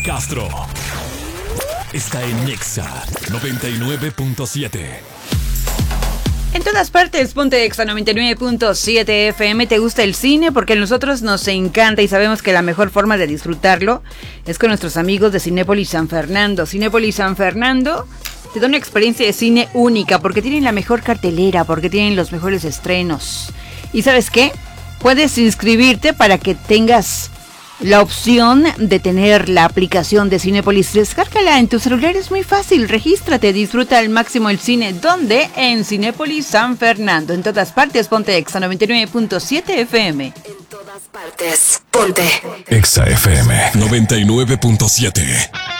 Castro está en Nexa 99.7. En todas partes, ponte Exa 99.7 FM. ¿Te gusta el cine? Porque a nosotros nos encanta y sabemos que la mejor forma de disfrutarlo es con nuestros amigos de Cinépolis San Fernando. Cinépolis San Fernando te da una experiencia de cine única porque tienen la mejor cartelera, porque tienen los mejores estrenos. ¿Y sabes qué? Puedes inscribirte para que tengas la opción de tener la aplicación de Cinépolis. Descárgala en tu celular, es muy fácil. Regístrate, disfruta al máximo el cine. ¿Dónde? En Cinépolis San Fernando. En todas partes, ponte Exa 99.7 FM. En todas partes, ponte Exa FM 99.7.